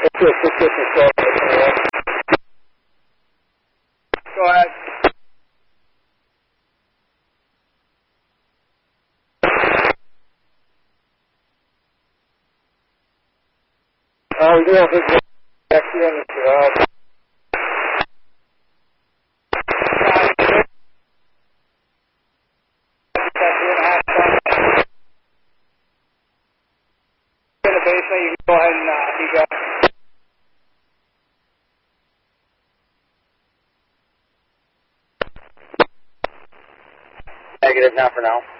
Go ahead. We do have this accident. In the basement, you can go ahead and you go. Negative now for now.